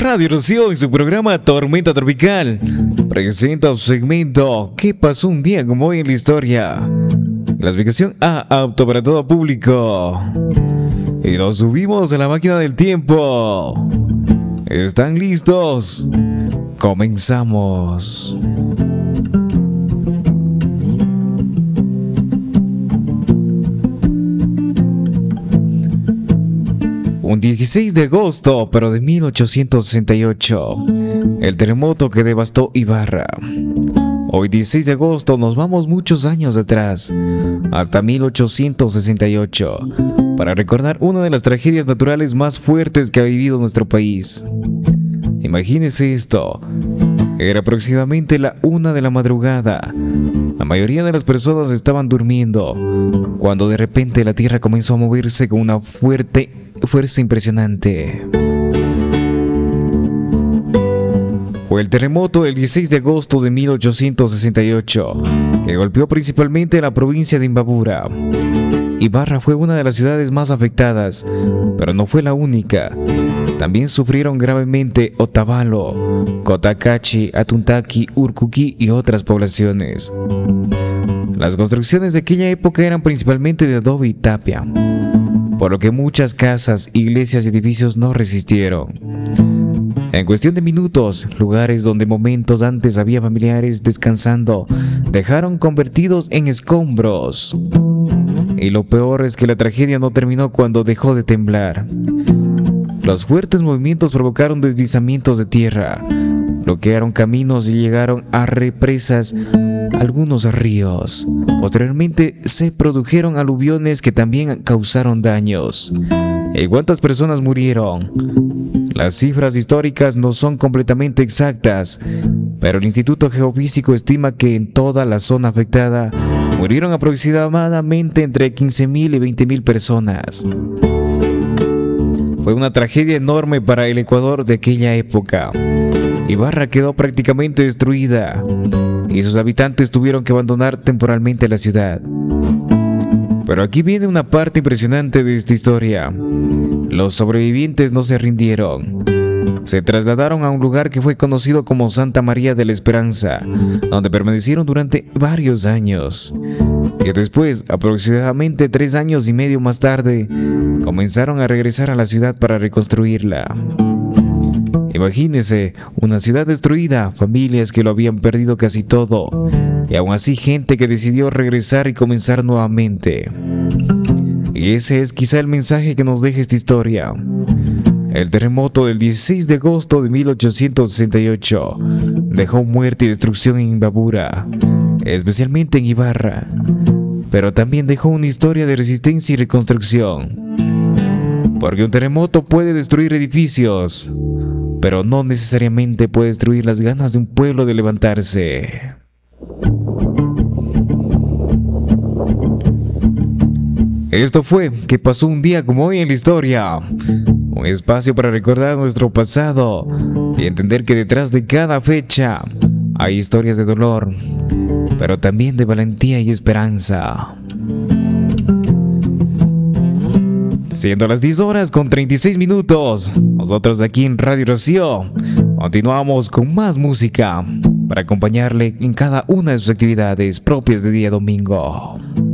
Radio Rocío y su programa Tormenta Tropical presenta su segmento ¿Qué pasó un día como hoy en la historia? Clasificación A, apto para todo público. Y nos subimos a la máquina del tiempo. ¿Están listos? Comenzamos. Un 16 de agosto, pero de 1868, el terremoto que devastó Ibarra. Hoy 16 de agosto nos vamos muchos años atrás, hasta 1868, para recordar una de las tragedias naturales más fuertes que ha vivido nuestro país. Imagínense esto, era aproximadamente la 1 de la madrugada. La mayoría de las personas estaban durmiendo, cuando de repente la tierra comenzó a moverse con una fuerza impresionante. Fue el terremoto del 16 de agosto de 1868, que golpeó principalmente a la provincia de Imbabura. Ibarra fue una de las ciudades más afectadas, pero no fue la única. También sufrieron gravemente Otavalo, Cotacachi, Atuntaqui, Urcuquí y otras poblaciones. Las construcciones de aquella época eran principalmente de adobe y tapia, por lo que muchas casas, iglesias y edificios no resistieron. En cuestión de minutos, lugares donde momentos antes había familiares descansando dejaron convertidos en escombros. Y lo peor es que la tragedia no terminó cuando dejó de temblar. Los fuertes movimientos provocaron deslizamientos de tierra, bloquearon caminos y llegaron a represas, algunos ríos. Posteriormente se produjeron aluviones que también causaron daños. ¿Y cuántas personas murieron? Las cifras históricas no son completamente exactas, pero el Instituto Geofísico estima que en toda la zona afectada murieron aproximadamente entre 15.000 y 20.000 personas. Fue una tragedia enorme para el Ecuador de aquella época. Ibarra quedó prácticamente destruida y sus habitantes tuvieron que abandonar temporalmente la ciudad. Pero aquí viene una parte impresionante de esta historia. Los sobrevivientes no se rindieron. Se trasladaron a un lugar que fue conocido como Santa María de la Esperanza, donde permanecieron durante varios años. Y después, aproximadamente 3 años y medio más tarde, comenzaron a regresar a la ciudad para reconstruirla. Imagínense, una ciudad destruida, familias que lo habían perdido casi todo, y aún así gente que decidió regresar y comenzar nuevamente. Y ese es quizá el mensaje que nos deja esta historia. El terremoto del 16 de agosto de 1868 dejó muerte y destrucción en Imbabura, especialmente en Ibarra, pero también dejó una historia de resistencia y reconstrucción. Porque un terremoto puede destruir edificios, pero no necesariamente puede destruir las ganas de un pueblo de levantarse. Esto fue ¿Qué pasó un día como hoy en la historia? Un espacio para recordar nuestro pasado y entender que detrás de cada fecha hay historias de dolor, pero también de valentía y esperanza. Siendo las 10 horas con 36 minutos, nosotros aquí en Radio Rocío continuamos con más música para acompañarle en cada una de sus actividades propias de día domingo.